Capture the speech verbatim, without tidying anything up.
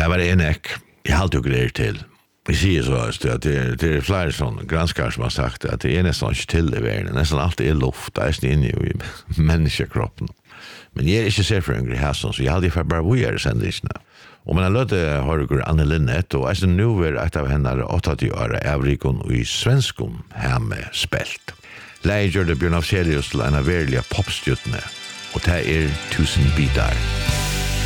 Här var det en ek. Jag har alltid grejer till. Vi säger så att det är, det är flera sådana granskare som har sagt att det är nästan inte till i världen. Nästan alltid är luft. Det är inne i människokroppen. Men jag är inte så för en grej här så jag hade för bara våra sändningarna. Och man har lött Horgur Anne Linnet och är nu är ett av henne åttio-åra avrikon i svenskon hemme spelt. Leie gjør det Bjørn Afselius til en av verlige popstjutene, og det er tusen bitar.